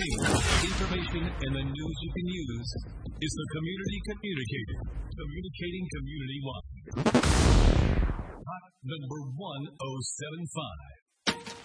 Information and the news you can use is the Community Communicator. Communicating community-wide. Hot number 1075.